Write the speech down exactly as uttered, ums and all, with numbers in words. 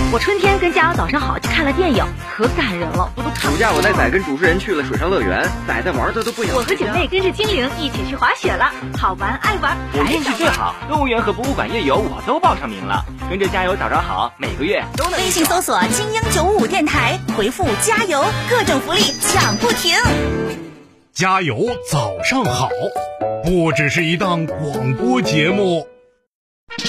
我春天跟加油早上好去看了电影，可感人了，我都看。 暑假我带仔跟主持人去了水上乐园，仔仔玩的都不想。 我和姐妹跟着精灵一起去滑雪了，好玩爱玩。 我运气最好，动物园和博物馆夜游我都报上名了。跟着加油早上好，每个月都能。 微信搜索精英九五五电台，回复加油，各种福利抢不停。 加油早上好，不只是一档广播节目。